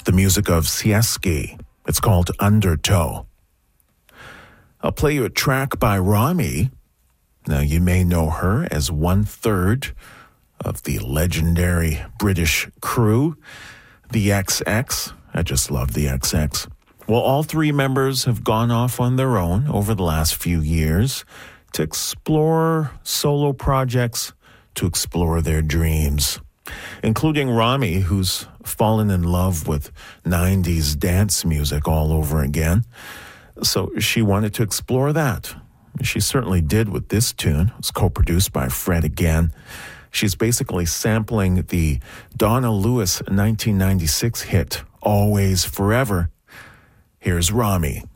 the music of Sieski. It's called Undertow. I'll play you a track by Rami. Now, you may know her as 1/3 of the legendary British crew, the XX. I just love the XX. Well, all three members have gone off on their own over the last few years to explore solo projects, to explore their dreams, including Rami, who's fallen in love with 90s dance music all over again. So she wanted to explore that. She certainly did with this tune. It's co-produced by Fred again. She's basically sampling the Donna Lewis 1996 hit, Always Forever. Here's Rami.